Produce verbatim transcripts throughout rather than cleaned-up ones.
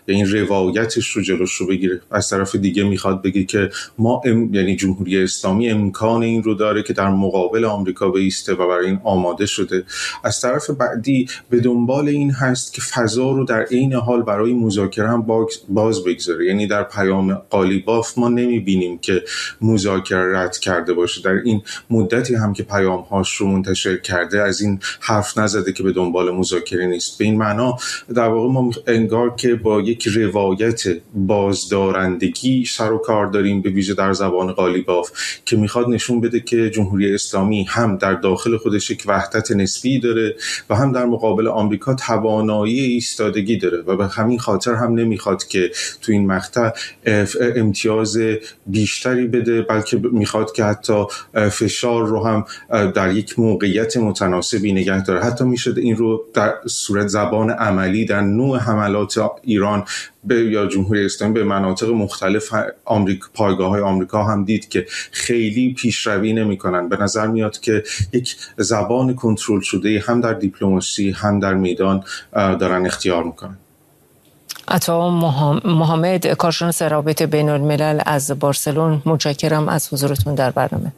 یا این روایتش رو جلوش رو بگیره. از طرف دیگه میخواد بگه که ما ام... یعنی جمهوری اسلامی امکان این رو داره که در مقابل آمریکا بایسته و برای این آماده شده. از طرف بعدی به دنبال این هست که فضا رو در عین حال برای مذاکره هم باز بگذاره. یعنی در پیام قالیباف ما نمیبینیم که مذاکره رد کرده باشه. در این مدتی هم که پیام‌هاش رو منتشر کرده از این حرف نزده که به دنبال مذاکره نیست. به این معنا در واقع ما انگار که با یک روایت بازدارندگی سر و کار داریم، به ویژه در زبان قالیباف، که میخواد نشون بده که جمهوری اسلامی هم در داخل خودش یک وحدت نسبی داره و هم در مقابل آمریکا توانایی ایستادگی داره و به همین خاطر هم نمیخواد که تو این مقطع امتیاز بیشتری بده، بلکه میخواد که حتی فشار رو هم در یک موقعیت متناسبی نگه داره. حتی میشه این رو در صورت زبان عملی در نوع حملات ایران به یا جمهوری اسلامی به مناطق مختلف آمریکا، پایگاه‌های آمریکا هم دید که خیلی پیشروی نمی‌کنن. به نظر میاد که یک زبان کنترل شده هم در دیپلماسی هم در میدان دارن اختیار میکنن. عطا محمد، کارشناس روابط بین الملل از بارسلون، متشکرم از حضورتون در برنامه.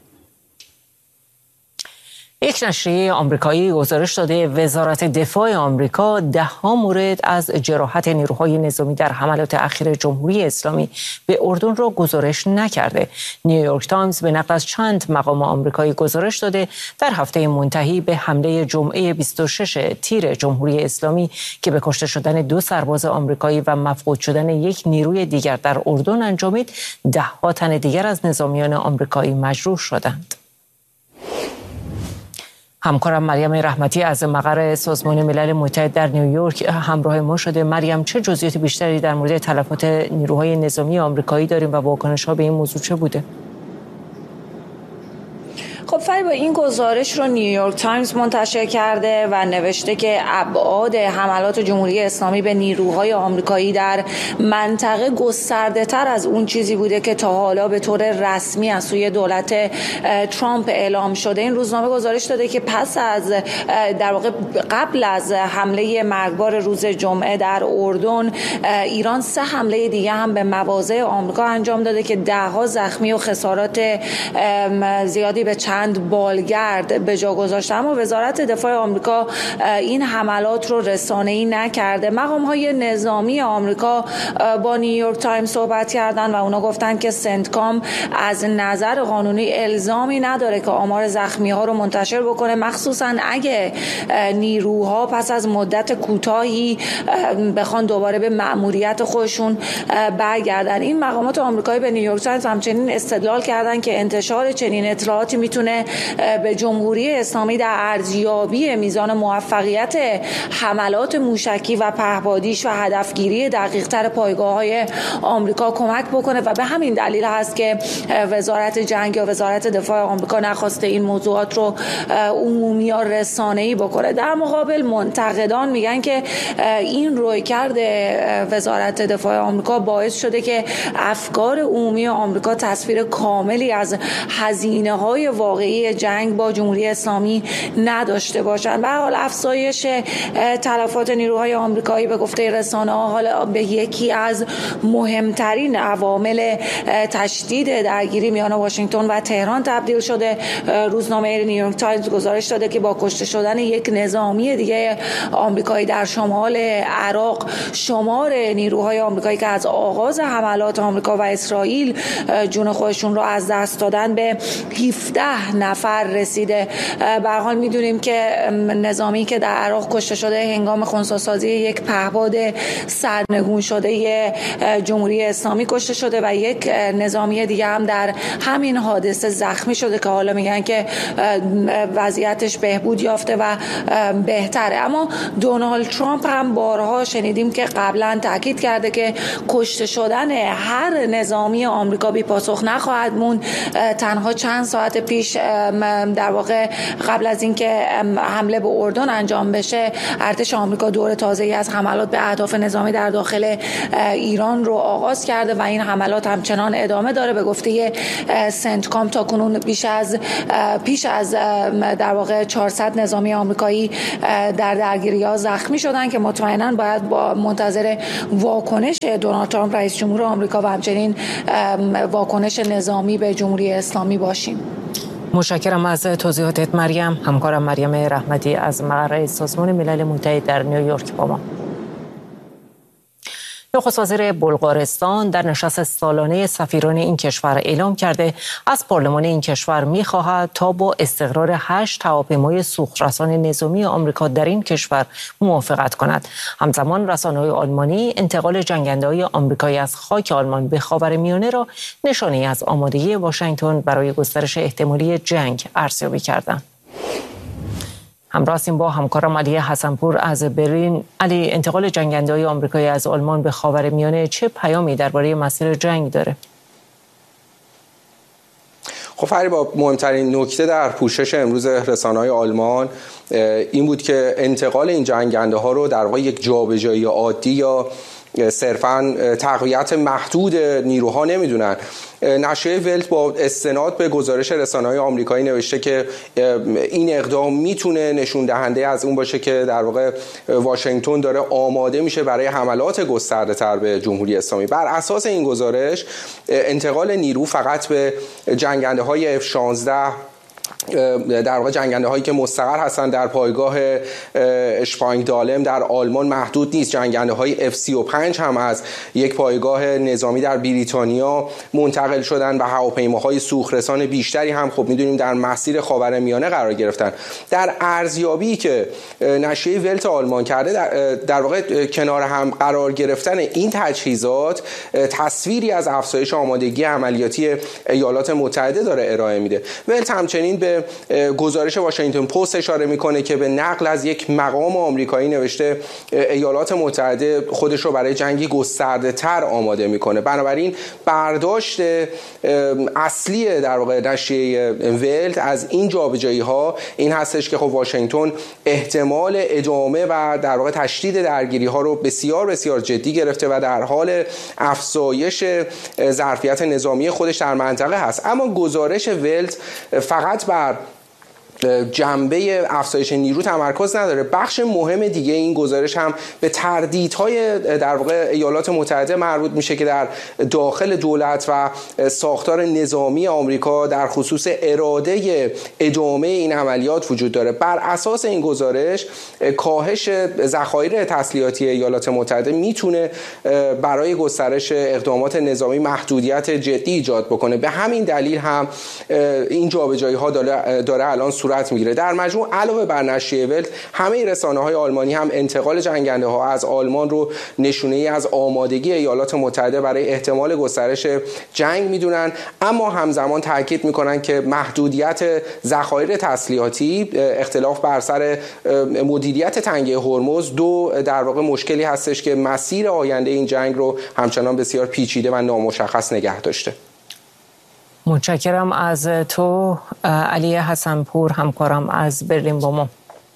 یک نشریه آمریکایی گزارش داده وزارت دفاع آمریکا ده ها مورد از جراحت نیروهای نظامی در حملات اخیر جمهوری اسلامی به اردن را گزارش نکرده. نیویورک تایمز به نقل از چند مقام آمریکایی گزارش داده در هفته منتهی به حمله جمعه بیست و شش تیر جمهوری اسلامی که به کشته شدن دو سرباز آمریکایی و مفقود شدن یک نیروی دیگر در اردن انجامید، ده ها تن دیگر از نظامیان آمریکایی مجروح شدند. همکارم مریم رحمتی از مقر سازمان ملل متحد در نیویورک همراه ما شده. مریم، چه جزئیات بیشتری در مورد تلفات نیروهای نظامی آمریکایی داریم و واکنش‌ها به این موضوع چه بوده؟ خب فریبا، این گزارش رو نیویورک تایمز منتشر کرده و نوشته که ابعاد حملات جمهوری اسلامی به نیروهای آمریکایی در منطقه گسترده تر از اون چیزی بوده که تا حالا به طور رسمی از سوی دولت ترامپ اعلام شده. این روزنامه گزارش داده که پس از در واقع قبل از حمله مرگبار روز جمعه در اردن، ایران سه حمله دیگه هم به مواضع آمریکا انجام داده که ده ها زخمی و خسارات زیادی به چند بالگرد به جا گذاشته. اما وزارت دفاع آمریکا این حملات رو رسانه‌ای نکرده. مقام‌های نظامی آمریکا با نیویورک تایمز صحبت کردن و اونا گفتن که سنتکام از نظر قانونی الزامی نداره که آمار زخمی‌ها رو منتشر بکنه، مخصوصاً اگه نیروها پس از مدت کوتاهی بخوان دوباره به مأموریت خودشون برگردن. این مقامات آمریکایی به نیویورک تایمز همچنین استدلال کردن که انتشار چنین اطلاعاتی میتونه به جمهوری اسلامی در ارزیابی میزان موفقیت حملات موشکی و پهپادیش و هدفگیری دقیق‌تر پایگاه‌های آمریکا کمک بکنه و به همین دلیل هست که وزارت جنگ یا وزارت دفاع آمریکا نخواسته این موضوعات رو عمومی یا رسانه‌ای بکنه. در مقابل منتقدان میگن که این رویکرد وزارت دفاع آمریکا باعث شده که افکار عمومی آمریکا تصویر کاملی از هزینه‌های واقعی جنگ با جمهوری اسلامی نداشته باشند. به هر حال افزایش تلفات نیروهای آمریکایی به گفته رسانه‌ها حالا به یکی از مهمترین عوامل تشدید درگیری میان واشنگتن و تهران تبدیل شده. روزنامه نیویورک تایمز گزارش داده که با کشته شدن یک نظامی دیگه آمریکایی در شمال عراق، شمار نیروهای آمریکایی که از آغاز حملات آمریکا و اسرائیل جون خودشون رو از دست دادن به هفده نفر رسیده. به هر حال میدونیم که نظامی که در عراق کشته شده هنگام خنثی‌سازی یک پهپاد سرنگون شده جمهوری اسلامی کشته شده و یک نظامی دیگه هم در همین حادثه زخمی شده که حالا میگن که وضعیتش بهبود یافته و بهتره. اما دونالد ترامپ هم بارها شنیدیم که قبلا تاکید کرده که کشته شدن هر نظامی آمریکا بی پاسخ نخواهد موند. تنها چند ساعت پیش در واقع قبل از اینکه حمله به اردن انجام بشه، ارتش آمریکا دور تازه‌ای از حملات به اهداف نظامی در داخل ایران رو آغاز کرده و این حملات همچنان ادامه داره. به گفته سنتکام تا کنون بیش از پیش از در واقع چهارصد نظامی آمریکایی در درگیری‌ها زخمی شدن که مطمئناً باید با منتظر واکنش دونالد ترامپ رئیس جمهور آمریکا و همچنین واکنش نظامی به جمهوری اسلامی باشیم. متشکرم از توضیحاتت مریم. همکارم مریم رحمتی از مقر سازمان ملل متحد در نیویورک با ما. نخست وزیر بلغارستان در نشست سالانه سفیران این کشور اعلام کرده از پارلمان این کشور می‌خواهد تا با استقرار هشت هواپیمای سوخت‌رسان نظامی آمریکا در این کشور موافقت کند. همزمان رسانه‌های آلمانی انتقال جنگنده‌های آمریکایی از خاک آلمان به خاورمیانه را نشانه‌ای از آمادگی واشنگتن برای گسترش احتمالی جنگ ارزیابی کردند. همراه هستیم با همکارم علی حسنپور از برلین. علی، انتقال جنگنده‌های آمریکایی از آلمان به خاورمیانه چه پیامی درباره مسیر جنگ داره؟ خب فریبا، مهمترین نکته در پوشش امروز رسانه‌های آلمان این بود که انتقال این جنگنده‌ها رو در واقع یک جابجایی عادی یا صرفاً تقویت محدود نیروها نمیدونن. نشریه ولت با استناد به گزارش رسانه‌های آمریکایی نوشته که این اقدام میتونه نشون دهنده از اون باشه که در واقع واشنگتن داره آماده میشه برای حملات گسترده تر به جمهوری اسلامی. بر اساس این گزارش انتقال نیرو فقط به جنگنده های اف شانزده در واقع جنگنده هایی که مستقر هستند در پایگاه اشپانگدالم در آلمان محدود نیست. جنگنده های اف سی و پنج هم از یک پایگاه نظامی در بریتانیا منتقل شدن و هواپیماهای سوخت‌رسان بیشتری هم خب میدونیم در مسیر خاورمیانه قرار گرفتن. در ارزیابی که نشریه ولت آلمان کرده در, در واقع کنار هم قرار گرفتن این تجهیزات تصویری از افزایش آمادگی عملیاتی ایالات متحده داره ارائه میده. ولت همچنین به گزارش واشنگتن پست اشاره میکنه که به نقل از یک مقام آمریکایی نوشته ایالات متحده خودش رو برای جنگی گسترده تر آماده میکنه. بنابراین برداشت اصلی در واقع نشریه ولت از این جابجایی ها این هستش که خب واشنگتن احتمال ادامه و در واقع تشدید درگیری ها رو بسیار بسیار جدی گرفته و در حال افزایش ظرفیت نظامی خودش در منطقه هست. اما گزارش ولت فقط بر جنبه افزایش نیرو تمرکز نداره. بخش مهم دیگه این گزارش هم به تردیدهای در واقع ایالات متحده مربوط میشه که در داخل دولت و ساختار نظامی آمریکا در خصوص اراده ادامه این عملیات وجود داره. بر اساس این گزارش کاهش ذخایر تسلیحاتی ایالات متحده میتونه برای گسترش اقدامات نظامی محدودیت جدی ایجاد بکنه. به همین دلیل هم این جابجایی ها داره, داره الان صورت میگیره. در مجموع علاوه بر نشریه ولت همه رسانه‌های آلمانی هم انتقال جنگنده ها از آلمان رو نشونه‌ای از آمادگی ایالات متحده برای احتمال گسترش جنگ میدونن، اما همزمان تاکید میکنن که محدودیت ذخایر تسلیحاتی، اختلاف بر سر مدیریت تنگه هرمز دو در واقع مشکلی هستش که مسیر آینده این جنگ رو همچنان بسیار پیچیده و نامشخص نگه داشته. متشکرم از تو علی حسنپور، همکارم از برلین با ما.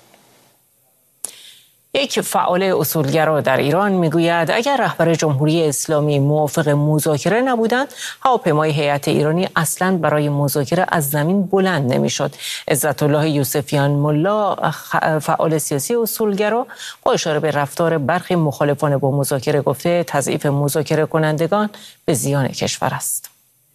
یک فعال اصولگرا در ایران میگوید اگر رهبر جمهوری اسلامی موافق مذاکره نبودند، هواپیمای هیئت ایرانی اصلاً برای مذاکره از زمین بلند نمیشد. عزت الله یوسفیان ملا، فعال سیاسی اصولگرا، با اشاره به رفتار برخی مخالفان با مذاکره گفته تضعیف مذاکره کنندگان به زیان کشور است.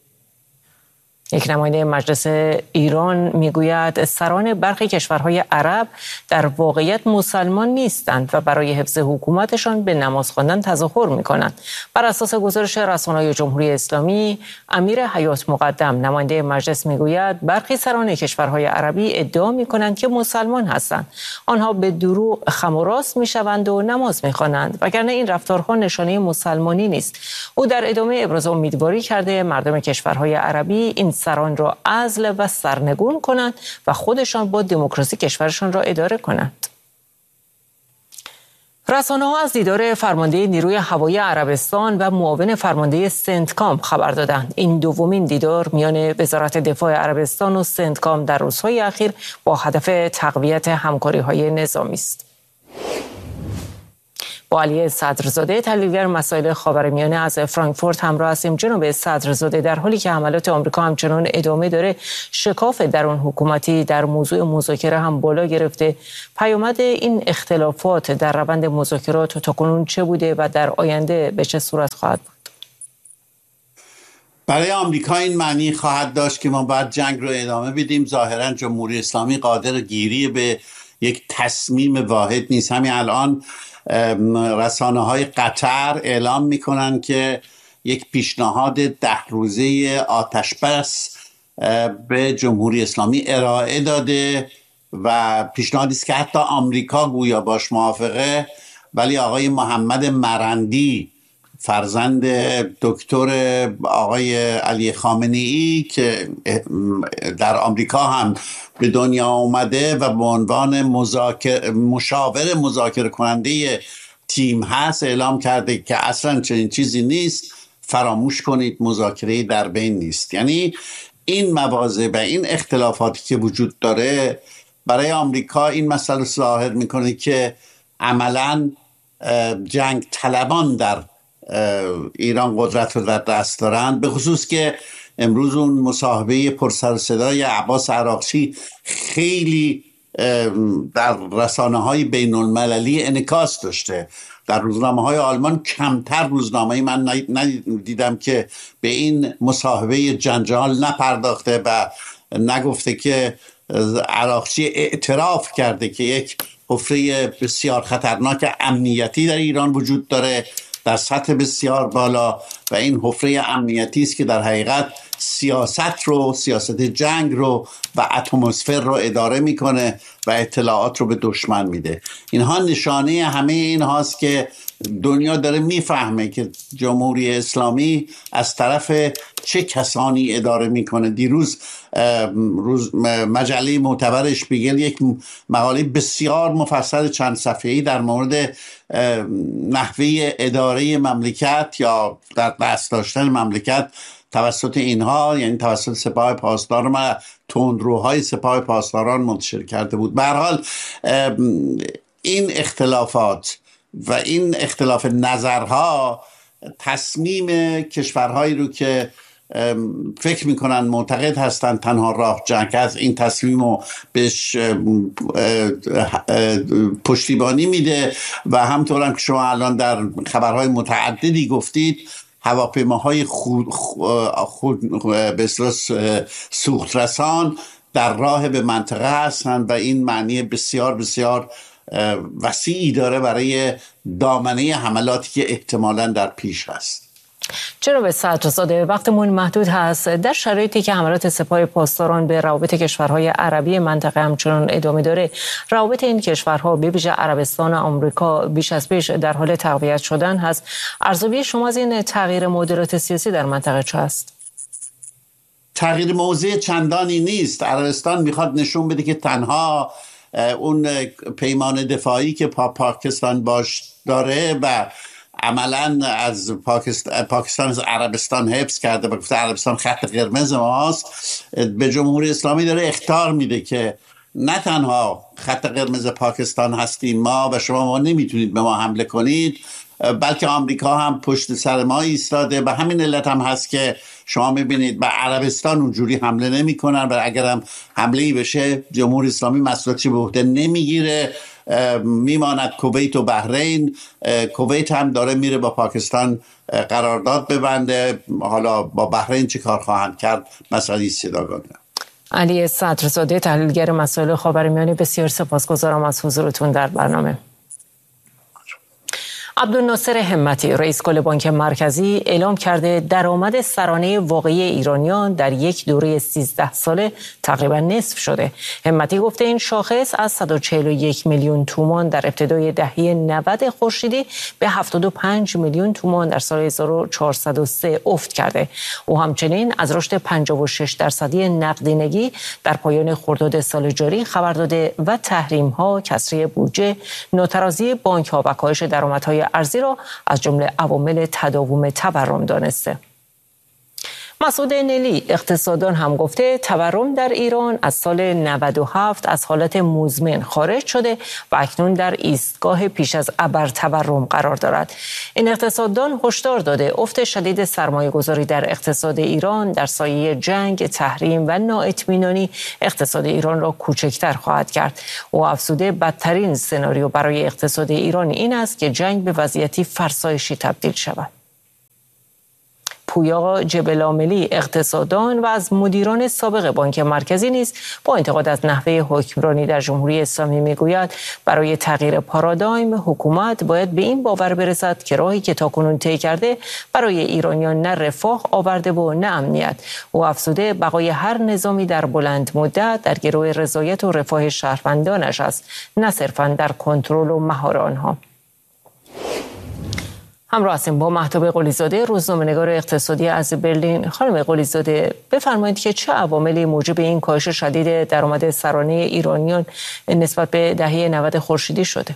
یک نماینده مجلس ایران میگوید سران برخی کشورهای عرب در واقعیت مسلمان نیستند و برای حفظ حکومتشان به نماز خواندن تظاهر میکنند. بر اساس گزارش رسانه‌های جمهوری اسلامی، امیر حیات مقدم، نماینده مجلس میگوید برخی سران کشورهای عربی ادعا میکنند که مسلمان هستند. آنها به دروغ خم و راست میشوند و نماز میخوانند، وگرنه این رفتارها نشانه مسلمانی نیست. او در ادامه ابراز امیدواری کرده مردم کشورهای عربی این سران را عزل و سرنگون کنند و خودشان با دموکراسی کشورشان را اداره کنند. رسانه‌ها از دیدار فرمانده نیروی هوایی عربستان و معاون فرمانده سنتکام خبر دادند. این دومین دیدار میان وزارت دفاع عربستان و سنتکام در روزهای اخیر با هدف تقویت همکاری‌های نظامی است. با علی صدرزاده تحلیلگر مسائل خاورمیانه از فرانکفورت همراه هستیم. جناب صدرزاده، در حالی که حملات آمریکا همچنان ادامه داره، شکاف درون حکومتی در موضوع مذاکره هم بالا گرفته. پیامد این اختلافات در روند مذاکرات تاکنون چه بوده و در آینده به چه صورت خواهد بود؟ برای آمریکا این معنی خواهد داشت که ما باید جنگ رو ادامه بدیم. ظاهرا جمهوری اسلامی قادر گیری به یک تصمیم واحد نیست. همین الان رسانه های قطر اعلام میکنن که یک پیشنهاد ده روزه آتش بس به جمهوری اسلامی ارائه داده و پیشنهادی است که حتی آمریکا گویا باش موافقه، ولی آقای محمد مرندی فرزند دکتر آقای علی خامنه‌ای که در آمریکا هم به دنیا آمده و به عنوان مذاکره مشاور مذاکره کننده تیم هست، اعلام کرده که اصلا چنین چیزی نیست، فراموش کنید، مذاکره در بین نیست. یعنی این مواضع و این اختلافاتی که وجود داره برای آمریکا این مسئله ظاهر میکنه که عملاً جنگ طلبان در ایران قدرت رو در دست دارند، به خصوص که امروز اون مصاحبه پرسر و صدای عباس عراقچی خیلی در رسانه های بین المللی انعکاس داشته. در روزنامه های آلمان کمتر روزنامه من ندیدم که به این مصاحبه جنجال نپرداخته و نگفته که عراقچی اعتراف کرده که یک حفره بسیار خطرناک امنیتی در ایران وجود داره در سطح بسیار بالا و این حفره امنیتی است که در حقیقت سیاست رو، سیاست جنگ رو و اتمسفر رو اداره میکنه و اطلاعات رو به دشمن میده. اینها نشانه همه این هاست که دنیا داره میفهمه که جمهوری اسلامی از طرف چه کسانی اداره میکنه. دیروز روز مجله معتبر اشپیگل یک مقاله بسیار مفصل چند صفحه‌ای در مورد نحوه اداره مملکت یا در دست داشتن مملکت توسط اینها، یعنی توسط سپاه پاسداران و تندروهای سپاه پاسداران منتشر کرده بود. به هر حال این اختلافات و این اختلاف نظرها تصمیم کشورهایی رو که فکر میکنن معتقد هستن تنها راه جنگ از این تصمیم رو بهش پشتیبانی میده و همطور هم که شما الان در خبرهای متعددی گفتید هواپیماهای خود, خود به اصطلاح سوخت رسان در راه به منطقه هستن و این معنی بسیار بسیار وسیعی داره برای دامنه حملاتی که احتمالاً در پیش هست. جناب صدرزاده، وقتمون محدود هست. در شرایطی که حملات سپاه پاسداران به روابط کشورهای عربی منطقه همچنان ادامه داره، روابط این کشورها به ویژه عربستان و آمریکا بیش از پیش در حال تقویت شدن هست. ارزیابی شما از این تغییر مدیریت سیاسی در منطقه چه است؟ تغییر موضع چندانی نیست. عربستان میخواد نشون بده که تنها اون پیمان دفاعی که پا پاکستان باش داره و عملا از پاکستان, پاکستان از عربستان حفظ کرده و گفته عربستان خط قرمز ماست، به جمهوری اسلامی داره اخطار میده که نه تنها خط قرمز پاکستان هستیم ما و شما ما نمیتونید به ما حمله کنید، بلکه آمریکا هم پشت سر ما ایستاده. و همین علت هم هست که شما میبینید به عربستان اونجوری حمله نمی کنن و اگر هم حمله‌ای بشه جمهوری اسلامی مسئولیتش به عهده نمیگیره، میماند کویت و بحرین. کویت هم داره میره با پاکستان قرارداد ببنده، حالا با بحرین چه کار خواهند کرد مسئله صداگانه. علی صدرزاده تحلیلگر مسائل خاورمیانه، بسیار سپاسگزارم از حضورتون در برنامه. عبدالناصر همتی رئیس کل بانک مرکزی اعلام کرده درآمد سرانه واقعی ایرانیان در یک دوره سیزده ساله تقریبا نصف شده. همتی گفته این شاخص از صد و چهل و یک میلیون تومان در ابتدای دهه نود خورشیدی به هفتاد و پنج میلیون تومان در سال هزار و چهارصد و سه افت کرده. او همچنین از رشد پنجاه و شش درصدی نقدینگی در پایان خرداد سال جاری خبر داده و تحریم‌ها، کسری بودجه، ناترازی بانک‌ها و کاهش درآمدهای ارزی را از جمله عوامل تداوم تورم دانسته. مسعود نلی اقتصاددان هم گفته تورم در ایران از سال نود و هفت از حالت مزمن خارج شده و اکنون در ایستگاه پیش از ابر تورم قرار دارد. این اقتصاددان هشدار داده افت شدید سرمایه گذاری در اقتصاد ایران در سایه جنگ، تحریم و نااطمینانی اقتصاد ایران را کوچکتر خواهد کرد. او افزوده بدترین سناریو برای اقتصاد ایران این است که جنگ به وضعیتی فرسایشی تبدیل شود. پویا جبل‌عاملی اقتصاددان و از مدیران سابق بانک مرکزی نیز با انتقاد از نحوه حکمرانی در جمهوری اسلامی میگوید برای تغییر پارادایم حکومت باید به این باور برسد که راهی که تاکنون طی کرده برای ایرانیان نه رفاه آورده و نه امنیت. او افزوده بقای هر نظامی در بلند مدت در گرو رضایت و رفاه شهروندانش است، نه صرفاً در کنترل و مهار آنها. همراه هستیم با مهتاب قلیزاده، روزنامه‌نگار اقتصادی از برلین. خانم قلیزاده، بفرمایید که چه عواملی موجب این کاهش شدید درآمد سرانه ایرانیان نسبت به دهه نود خورشیدی شده؟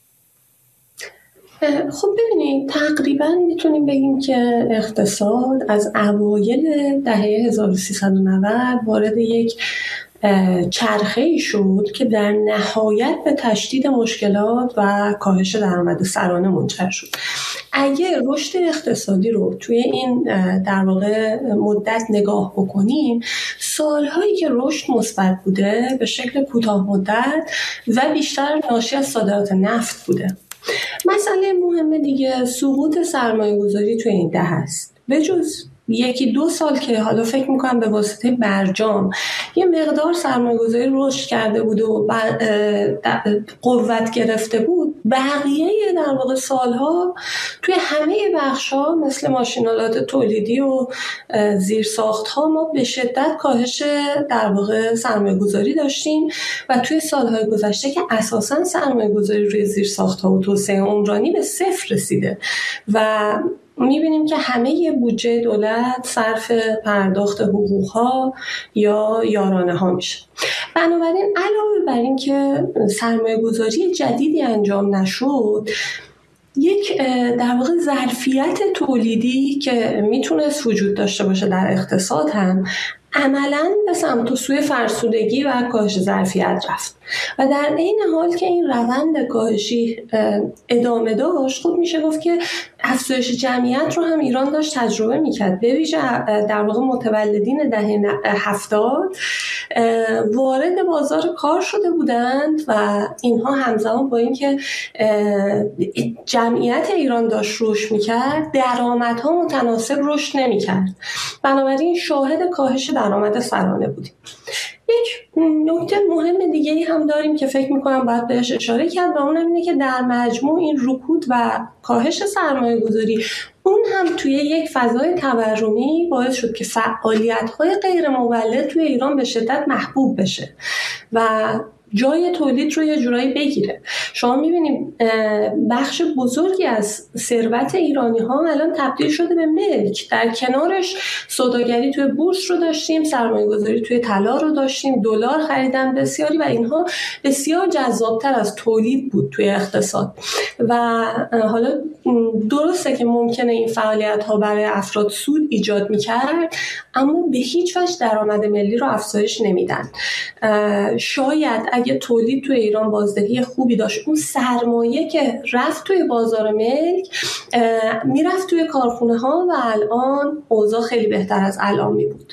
خب ببینید، تقریبا میتونیم بگیم که اقتصاد از اوایل دهه هزار و سیصد و نود وارد یک چرخه‌ای شد که در نهایت به تشدید مشکلات و کاهش درآمد سرانه منجر شد. اگه رشد اقتصادی رو توی این در واقع مدت نگاه بکنیم، سالهایی که رشد مثبت بوده به شکل کوتاه مدت و بیشتر ناشی از صادرات نفت بوده. مسئله مهم دیگه سقوط سرمایه‌گذاری توی این دهه است. به جز یکی دو سال که حالا فکر میکنم به واسطه برجام یه مقدار سرمایه‌گذاری رشد کرده بود و قوت گرفته بود، بقیه در واقع سالها توی همه بخش‌ها مثل ماشینالات تولیدی و زیرساخت‌ها ما به شدت کاهش در واقع سرمایه‌گذاری داشتیم و توی سالهای گذشته که اساساً سرمایه‌گذاری روی زیرساخت‌ها و توسعه عمرانی به صفر رسیده و می‌بینیم که همه بودجه دولت صرف پرداخت حقوق‌ها یا یارانه‌ها میشه. بنابراین علاوه بر این که سرمایه‌گذاری جدیدی انجام نشد، یک در واقع ظرفیت تولیدی که میتونست وجود داشته باشه در اقتصاد هم عملاً به سمت و سوی فرسودگی و کاهش ظرفیت رفت و در عین حال که این روند کاهشی ادامه داشت، خود میشه گفت که افزایش جمعیت رو هم ایران داشت تجربه میکرد. به ویژه در واقع متولدین دهه هفتاد وارد بازار کار شده بودند و اینها همزمان با اینکه جمعیت ایران داشت رشد میکرد، درآمدها متناسب رشد نمیکرد. بنابراین شاهد کاهش درآمد سرانه بودیم. یک نکته مهم دیگه‌ای هم داریم که فکر می‌کنم باید بهش اشاره کرد و اونم اینه که در مجموع این رکود و کاهش سرمایه‌گذاری اون هم توی یک فضای تورمی باعث شد که فعالیت‌های غیر مولد توی ایران به شدت محبوب بشه و جای تولید رو یه جورایی بگیره. شما می‌بینید بخش بزرگی از ثروت ایرانی‌ها الان تبدیل شده به ملک. در کنارش سوداگری توی بورس رو داشتیم، سرمایه‌گذاری توی طلا رو داشتیم، دلار خریدن بسیاری و اینها بسیار جذاب‌تر از تولید بود توی اقتصاد. و حالا درسته که ممکنه این فعالیت‌ها برای افراد سود ایجاد می‌کرد، اما به هیچ وجه درآمد ملی رو افزایش نمیدن. شاید اگه تولید توی ایران بازدهی خوبی داشت، اون سرمایه که رفت توی بازار ملک میرفت توی کارخونه ها و الان اوضاع خیلی بهتر از الان می بود.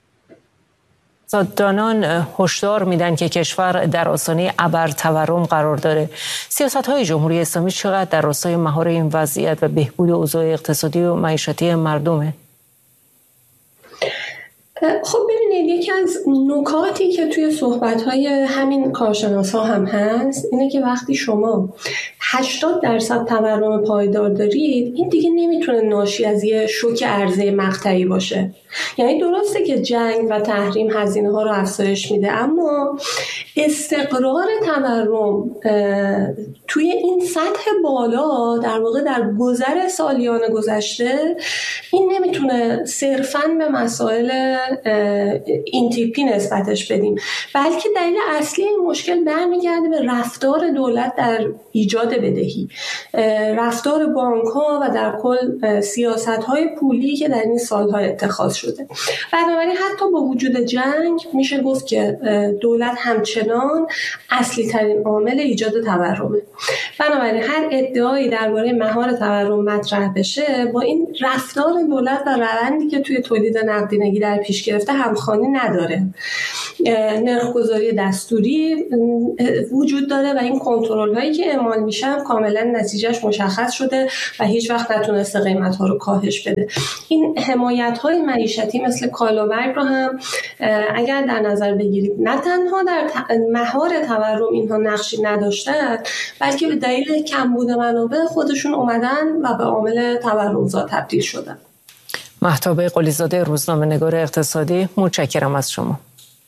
اقتصاددانان هشدار میدن که کشور در آستانه ابر تورم قرار داره. سیاست‌های جمهوری اسلامی چقدر در راستای مهار این وضعیت و بهبود اوضاع اقتصادی و معیشتی مردمه؟ خب ببینید، یکی از نکاتی که توی صحبت‌های همین کارشناس‌ها هم هست اینه که وقتی شما هشتاد درصد تورم پایدار دارید، این دیگه نمیتونه ناشی از یه شوک عرضه مقطعی باشه. یعنی درسته که جنگ و تحریم هزینه ها رو افزایش میده، اما استقرار تورم توی این سطح بالا در واقع در گذر سالیان گذشته این نمیتونه صرفاً به مسائل این تیپی نسبتش بدیم، بلکه دلیل اصلی این مشکل برمیگرده به رفتار دولت در ایجاد بدهی، رفتار بانک ها و در کل سیاست های پولی که در این سالها اتخاذ شده. بنابراین حتی با وجود جنگ میشه گفت که دولت همچنان اصلی ترین عامل ایجاد تورمه. بنابراین هر ادعایی درباره مهار تورم مطرح بشه با این رفتار دولت و روندی که توی تولید نقدینگی در پیش گرفته همخوانی نداره. نرخ‌گذاری دستوری وجود داره و این کنترل هایی که اعمال میشن کاملا نتیجهش مشخص شده و هیچ وقت نتونسته قیمت ها رو کاهش بده. این حمایت های معیشتی مثل کالابرگ رو هم اگر در نظر بگیرید، نه تنها در مهار تورم اینها نقشی نداشتن، بلکه به دلیل کمبود منابع خودشون اومدن و به عامل تورمزا تبدیل شدن. مهتاب قلیزاده، روزنامه‌نگار اقتصادی، متشکرم از شما.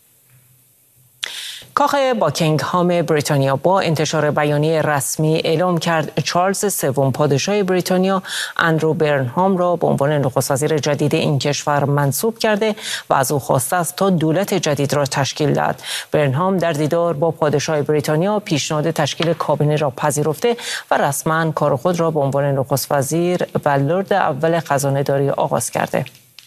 کاخ باکینگهام بریتانیا با انتشار بیانیه رسمی اعلام کرد چارلز سوم پادشاه بریتانیا اندرو برنهام را به عنوان نخست وزیر جدید این کشور منصوب کرده و از او خواسته است تا دولت جدید را تشکیل دهد. برنهام در دیدار با پادشاه بریتانیا پیشنهاد تشکیل کابینه را پذیرفته و رسما کار خود را به عنوان نخست وزیر و لرد اول خزانه‌داری آغاز کرده.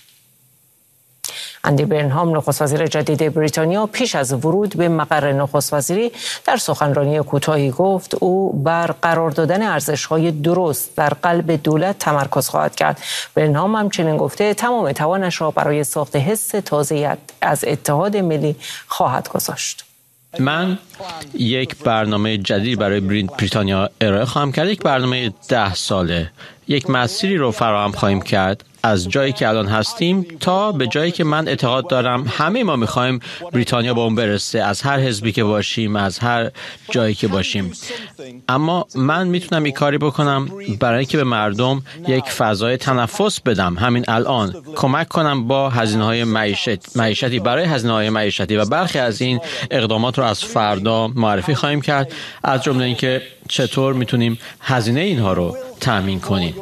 اندی برنهام نخست وزیر جدید بریتانیا پیش از ورود به مقر نخست وزیری در سخنرانی کوتاهی گفت او بر قرار دادن ارزش‌های درست در قلب دولت تمرکز خواهد کرد. برنهام همچنین گفته تمام توانش را برای ساخت حس تازه از اتحاد ملی خواهد گذاشت. من یک برنامه جدید برای بریتانیا ارائه خواهم کرد، یک برنامه ده ساله، یک مسیری رو فراهم خواهیم کرد از جایی که الان هستیم تا به جایی که من اعتقاد دارم همه ما میخوایم بریتانیا به اون برسه، از هر حزبی که باشیم، از هر جایی که باشیم. اما من میتونم یک کاری بکنم برای اینکه به مردم یک فضای تنفس بدم، همین الان کمک کنم با هزینه‌های معیشت معیشتی برای هزینه‌های معیشتی و برخی از این اقدامات رو از فردا معرفی خواهیم کرد، از جمله اینکه چطور میتونیم هزینه اینها رو تامین کنیم.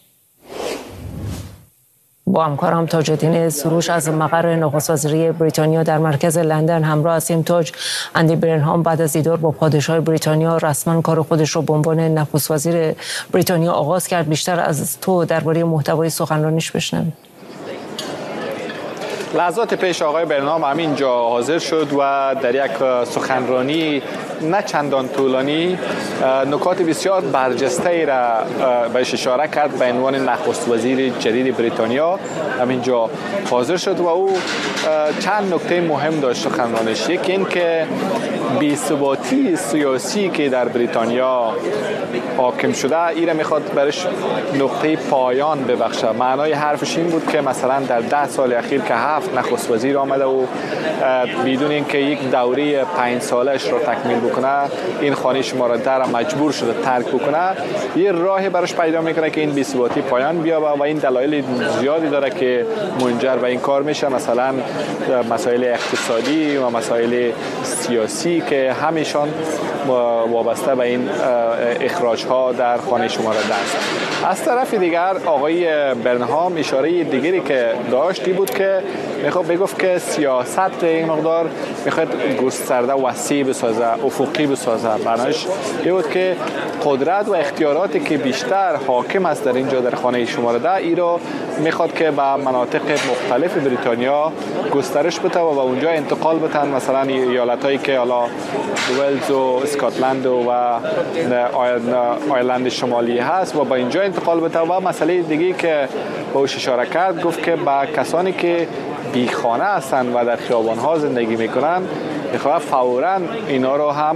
با همکارم تاج الدین سروش از مقر نخست وزیری بریتانیا در مرکز لندن همراه هستیم. تاج، اندی برنهام بعد از دیدار با پادشاه بریتانیا رسما کار خودش رو به عنوان نخست وزیر بریتانیا آغاز کرد. بیشتر از تو درباره محتوای سخنرانیش بشنویم. لحظات پیش آقای برنهام همینجا حاضر شد و در یک سخنرانی نه چندان طولانی نکات بسیار برجسته را بهش اشاره کرد به عنوان نخست وزیر جدید بریتانیا. همینجا حاضر شد و او چند نکته مهم داشت سخنرانیش. یکی این که بی‌ثباتی سیاسی که در بریتانیا حاکم شده ایره میخواد برش نقطه پایان ببخشه. معنای حرفش این بود که مثلا در ده سال اخیر که هفت نخست وزیر آمده و بدون اینکه یک دوره پنج سالش رو تکمیل بکنه این خانه شماره در مجبور شده ترک بکنه، یه راهی براش پیدا میکنه که این بی‌ثباتی پایان بیابه و این دلایل زیادی داره که منجر به این کار میشه، مثلا مسائل اقتصادی و مسائل سیاسی که همیشان وابسته به این اخراج ها در خانه شماره ده است. از طرف دیگر آقای برنهام اشاره دیگری که داشتی بود که میخواد بگفت که سیاست این مقدار میخواد گسترده وسیع بسازه، افقی بسازه. معناش این بود که قدرت و اختیاراتی که بیشتر حاکم است در اینجا در خانه شماره ده ای رو میخواد که به مناطق مختلف بریتانیا گسترش بده و به اونجا انتقال بدن، مثلا ایالتایی که حالا ولز و اسکاتلند و آیرلند شمالی هست و با اینجا انتقال بده. و مسئله دیگه که با اوش اشاره کرد گفت که با کسانی که بیخانه هستند و در خیابان‌ها زندگی میکنن میخواد فوراً اینا رو هم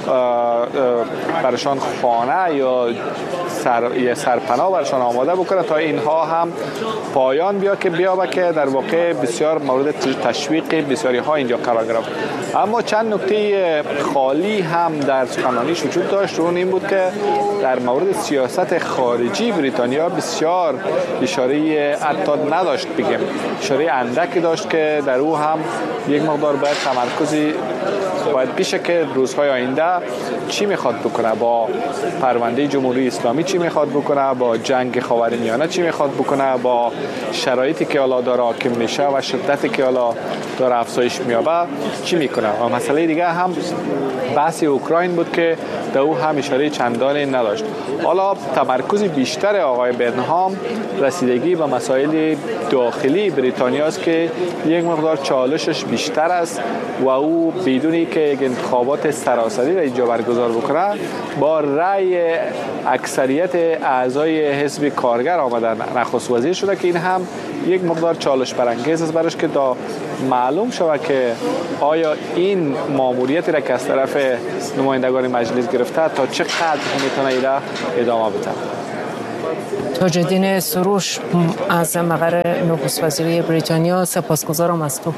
برشان خانه یا سر یه سرپناه برشان آماده بکنه تا اینها هم پایان بیا که بیابه که در واقع بسیار مورد تشویق بسیاری ها اینجا قرار گرفت. اما چند نکته خالی هم در سخنرانیش وجود داشت، اون این بود که در مورد سیاست خارجی بریتانیا بسیار اشاره حتی نداشت بگیم، اشاره اندکی داشت که در او هم یک مقدار باید تمرکزی باید بشه که روزهای آینده چی میخواد بکنه، با پرونده جمهوری اسلامی چی میخواد بکنه، با جنگ خاورمیانه چی میخواد بکنه، با شرایطی که حالا داره حاکم میشه و شدتی که حالا داره افزایش میابه چی میکنه. و مسئله دیگه هم بحث اوکراین بود که در او هم اشاره چندانی نداشت. حالا تمرکز بیشتر آقای برنهام رسیدگی به مسائل داخلی بریتانیا است که یک مقدار چالشش بیشتر است و او بدونی که یک انتخابات سراسری را اینجا برگزار بکنه با رأی اکثریت اعضای حزب کارگر آمدن نخست وزیر شده که این هم یک مقدار چالش برانگیز است براش که تا معلوم شود که آیا این ماموریتی را که از طرف نمایندگان مجلس گرفته تا چقدر میتونه ایده ادامه بده. تاج الدین سروش از مقر نخست وزیری بریتانیا، سپاسگزارم از تو.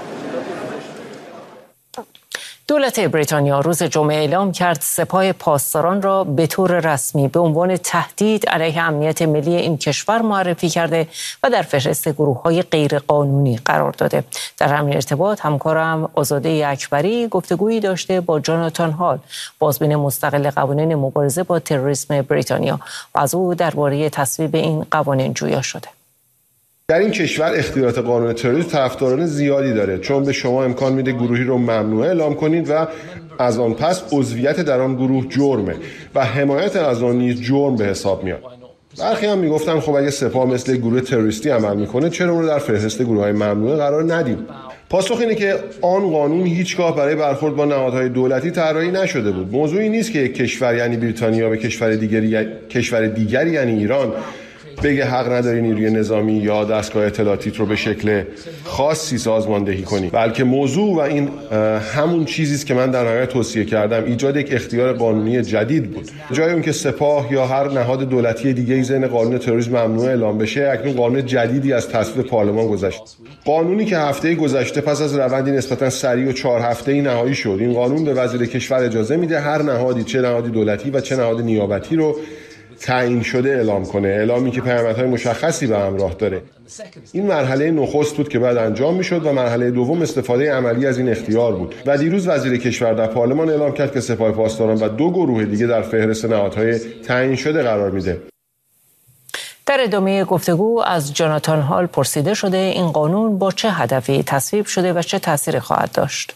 دولت بریتانیا روز جمعه اعلام کرد سپاه پاسداران را به طور رسمی به عنوان تهدید علیه امنیت ملی این کشور معرفی کرده و در فهرست گروه‌های غیرقانونی قرار داده. در همین ارتباط همکارم آزاده اکبری گفتگویی داشته با جاناتان هال، بازبین مستقل قوانین مبارزه با تروریسم بریتانیا، و از او درباره تصویب این قوانین جویا شده. در این کشور اختیارات قانون تروریسم طرفداران زیادی داره، چون به شما امکان میده گروهی رو ممنوعه اعلام کنید و از آن پس عضویت در آن گروه جرمه و حمایت از آن نیز جرم به حساب میاد. برخی هم میگفتن خب اگه سپاه مثل گروه تروریستی عمل میکنه چرا اون رو در فهرست گروه‌های ممنوعه قرار ندیم؟ پاسخ اینه که آن قانون هیچگاه برای برخورد با نهادهای دولتی طراحی نشده بود. موضوعی نیست که یک کشور یعنی بریتانیا به کشور دیگری کشور دیگری یعنی ایران بگه حق نداری نیروی نظامی یا دستگاه اطلاعاتیت رو به شکل خاصی سازماندهی کنی، بلکه موضوع و این همون چیزی است که من در نهایت توصیه کردم، ایجاد یک اختیار قانونی جدید بود. جای اون که سپاه یا هر نهاد دولتی دیگه‌ای ضمن قانون تروریسم ممنوع اعلام بشه، اکنون قانون جدیدی از تصویب پارلمان گذشت. قانونی که هفته گذشته پس از روندی نسبتا سریع و چهار هفته‌ای نهایی شد. این قانون به وزیر کشور اجازه میده هر نهادی، چه نهادی دولتی و چه نهاد نیابتی رو تعیین شده اعلام کنه، اعلامی که پیامدهای مشخصی به همراه داره. این مرحله نخست بود که بعد انجام میشد و مرحله دوم استفاده عملی از این اختیار بود و دیروز وزیر کشور در پارلمان اعلام کرد که سپاه پاسداران و دو گروه دیگه در فهرست نهادهای تعیین شده قرار میده. در ادامه گفتگو از جاناتان هال پرسیده شده این قانون با چه هدفی تصویب شده و چه تأثیری خواهد داشت.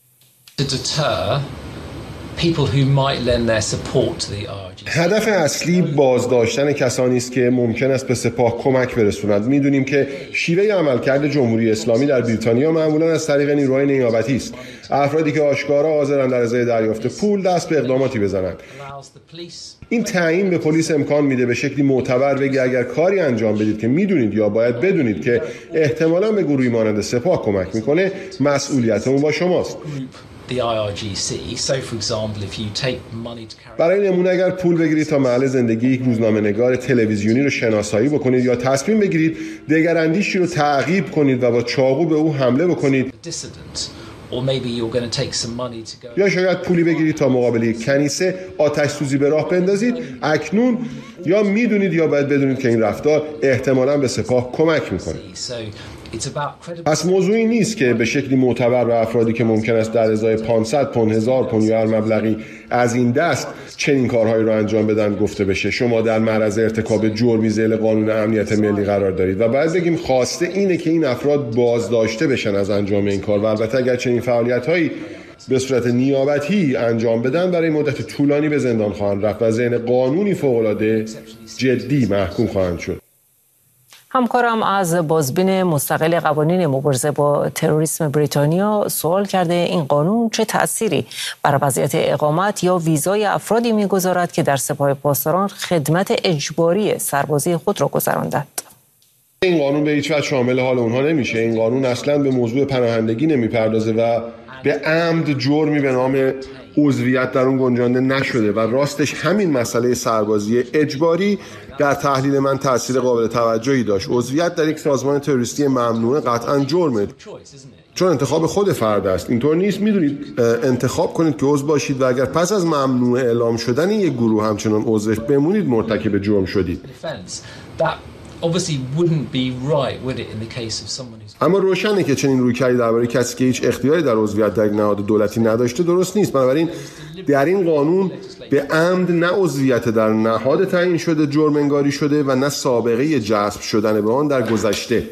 هدف اصلی بازداشتن کسانی است که ممکن است به سپاه کمک برسونند. میدونیم که شیوه عملکرد جمهوری اسلامی در بریتانیا معمولا از طریق نیروهای نیابتی است، افرادی که آشکارا حاضرند در ازای دریافت پول دست به اقداماتی بزنند. این تعیین به پلیس امکان میده به شکلی معتبر بگه اگر کاری انجام بدید که میدونید یا باید بدونید که احتمالاً به گروهی مانند سپاه کمک میکنه، مسئولیت اون با شماست. برای نمونه اگر پول بگیرید تا محل زندگی یک روزنامه‌نگار تلویزیونی رو شناسایی بکنید یا تصمیم بگیرید دگراندیشی رو تعقیب کنید و با چاقو به او حمله بکنید، یا شاید پولی بگیرید تا مقابل یک کنیسه آتش سوزی به راه بندازید، اکنون یا میدونید یا باید بدونید که این رفتار احتمالاً به سپاه کمک میکنه. پس موضوعی نیست که به شکلی معتبر به افرادی که ممکن است در ازای پانصد پوند، هزار پوند یا هر مبلغی از این دست چنین کارهایی رو انجام بدن گفته بشه شما در معرض ارتکاب جرمی ذیل قانون امنیت ملی قرار دارید و بعد بگیم خواسته اینه که این افراد بازداشته بشن از انجام این کار. و البته اگر چنین فعالیت‌هایی به صورت نیابتی انجام بدن برای مدت طولانی به زندان خواهند رفت و ذهن قانونی فوق‌العاده جدی محکوم خواهند شد. همکارم از بازبین مستقل قوانین مبارزه با تروریسم بریتانیا سوال کرده این قانون چه تأثیری بر وضعیت اقامت یا ویزای افرادی می‌گذارد که در سپاه پاسداران خدمت اجباری سربازی خود را گذراندند. این قانون به هیچ وجه شامل حال اونها نمیشه. این قانون اصلا به موضوع پناهندگی نمیپردازه و به عمد جرمی به نام عضویت در اون گنجانده نشده و راستش همین مسئله سربازی اجباری در تحلیل من تأثیر قابل توجهی داشت. عضویت در یک سازمان تروریستی ممنوعه قطعا جرمه، چون انتخاب خود فرد است. اینطور نیست میدونید انتخاب کنید که عضو باشید و اگر پس از ممنوع اعلام شدن یک گروه همچنان عضوش بمونید مرتکب جرم شدید. اما روشنه که چنین رویکردی درباره کسی که هیچ اختیاری در عضویت در نهاد دولتی نداشته درست نیست. بنابراین در این قانون به عمد نه عضویت در نهاد تعیین شده جرم انگاری شده و نه سابقه جذب شدن به آن در گذشته.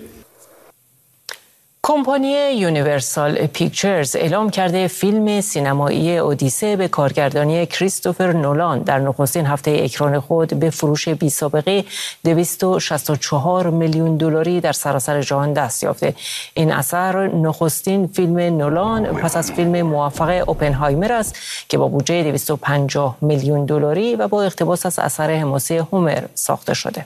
کمپانی یونیورسال پیکچرز اعلام کرده فیلم سینمایی اودیسه به کارگردانی کریستوفر نولان در نخستین هفته اکران خود به فروش بی سابقه دویست و شصت و چهار میلیون دلاری در سراسر جهان دست یافته. این اثر نخستین فیلم نولان پس از فیلم موفق اوپنهایمر است که با بودجه دویست و پنجاه میلیون دلاری و با اقتباس از اثر حماسی هومر ساخته شده.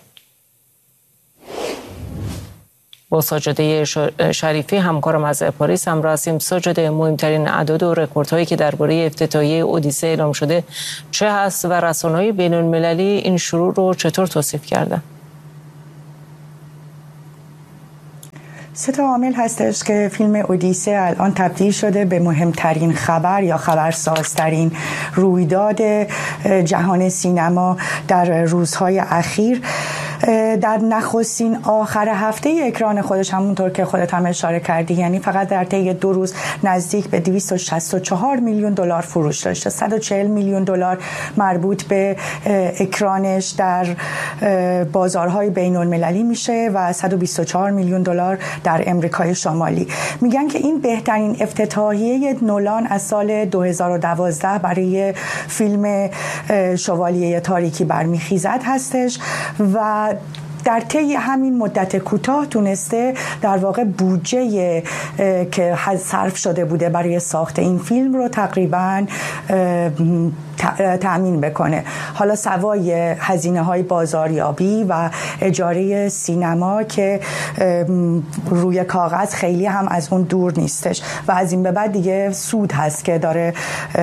با ساجده شریفی همکارم از پاریس همراه هستیم. ساجده، مهمترین اعداد و رکوردهایی که درباره افتتاحیه اودیسه اعلام شده چه هست و رسانه‌های بین‌المللی این شروع رو چطور توصیف کردن؟ سه تا عامل هستش که فیلم اودیسه الان تبدیل شده به مهمترین خبر یا خبرسازترین رویداد جهان سینما در روزهای اخیر. در نخستین آخر هفته اکران خودش، همونطور که خودت هم اشاره کردی، یعنی فقط در طی دو روز نزدیک به دویست و شصت و چهار میلیون دلار فروش داشته. صد و چهل میلیون دلار مربوط به اکرانش در بازارهای بین المللی میشه و صد و بیست و چهار میلیون دلار در امریکای شمالی. میگن که این بهترین افتتاحیه نولان از سال دو هزار و دوازده برای فیلم شوالیه تاریکی برمیخیزد هستش و در طی همین مدت کوتاه تونسته در واقع بودجه که صرف شده بوده برای ساخت این فیلم رو تقریباً تأمین بکنه. حالا سوای هزینه‌های بازاریابی و اجاره سینما که روی کاغذ خیلی هم از اون دور نیستش و از این به بعد دیگه سود هست که داره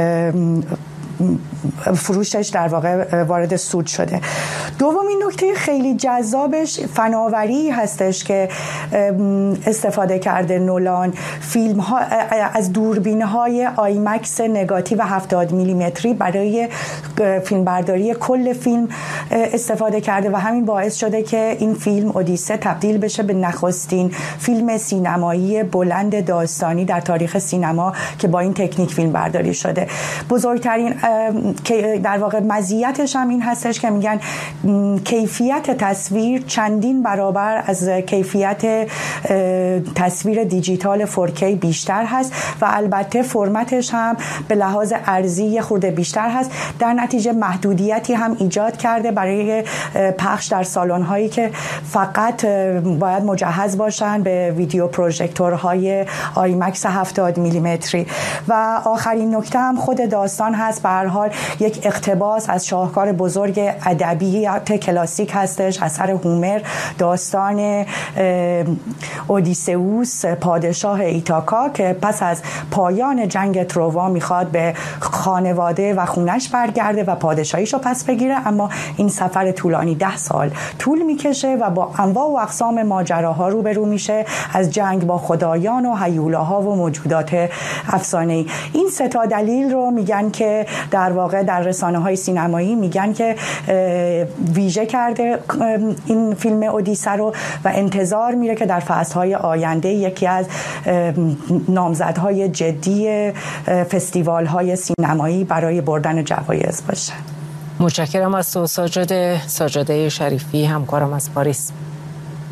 فروشش در واقع وارد سود شده. دومین نکته خیلی جذابش فناوری هستش که استفاده کرده نولان. فیلم ها از دوربین های آیمکس نگاتیو هفتاد میلیمتری برای فیلم برداری کل فیلم استفاده کرده و همین باعث شده که این فیلم اودیسه تبدیل بشه به نخستین فیلم سینمایی بلند داستانی در تاریخ سینما که با این تکنیک فیلم برداری شده. بزرگترین که در واقع مزیتش هم این هستش که میگن کیفیت تصویر چندین برابر از کیفیت تصویر دیجیتال فور کی بیشتر هست و البته فرمتش هم به لحاظ ارزی خورده بیشتر هست. در نتیجه محدودیتی هم ایجاد کرده برای پخش در سالن‌هایی که فقط باید مجهز باشن به ویدیو پروژکتورهای آیمکس هفتاد میلیمتری. و آخرین نکته هم خود داستان هست. به هر حال یک اقتباس از شاهکار بزرگ ادبیات کلاسیک هستش، اثر هومر، داستان اودیسئوس پادشاه ایتاکا که پس از پایان جنگ تروا میخواد به خانواده و خونش برگرده و پادشاهیشو پس بگیره، اما این سفر طولانی ده سال طول میکشه و با انواع و اقسام ماجراها روبرو میشه، از جنگ با خدایان و هیولاها و موجودات افسانه‌ای. این سه تا دلیل رو میگن که در واقع در رسانه‌های سینمایی میگن که ویژه کرده این فیلم اودیسه رو و انتظار میره که در فصل‌های آینده یکی از نامزدهای جدی فستیوال‌های سینمایی برای بردن جوایز باشه. متشکرم از تو ساجده ساجده شریفی همکارم از پاریس.